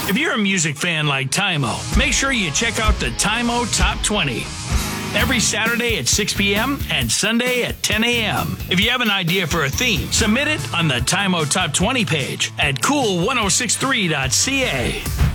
If you're a music fan like Tymo, make sure you check out the Tymo Top 20. Every Saturday at 6 p.m. and Sunday at 10 a.m. If you have an idea for a theme, submit it on the Tymo Top 20 page at cool1063.ca.